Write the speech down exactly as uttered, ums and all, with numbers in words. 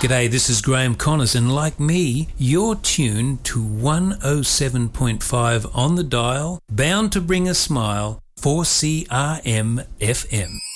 G'day, this is Graham Connors, and like me, you're tuned to one oh seven point five on the dial, bound to bring a smile, four C R M F M.